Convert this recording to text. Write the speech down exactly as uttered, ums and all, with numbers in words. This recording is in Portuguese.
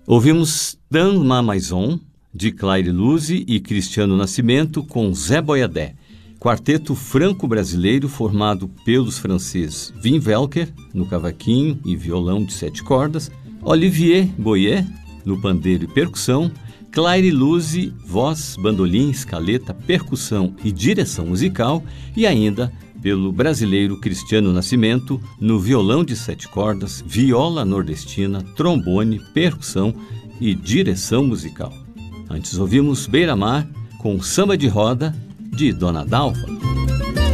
Ouvimos Dan Ma Maison, de Claire Luzi e Cristiano Nascimento, com Zé Boiadé, quarteto franco-brasileiro formado pelos franceses Wim Welker, no cavaquinho e violão de sete cordas, Olivier Boyer, no pandeiro e percussão, Claire Luzi, voz, bandolim, escaleta, percussão e direção musical, e ainda pelo brasileiro Cristiano Nascimento, no violão de sete cordas, viola nordestina, trombone, percussão e direção musical. Antes ouvimos Beira-Mar com Samba de Roda, de Dona Dalva.